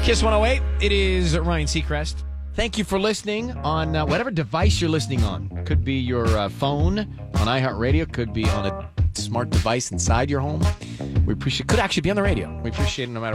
Kiss 108. It is Ryan Seacrest. Thank you for listening on whatever device you're listening on. Could be your phone on iHeartRadio. Could be on a smart device inside your home. We appreciate. Could actually be on the radio. We appreciate it no matter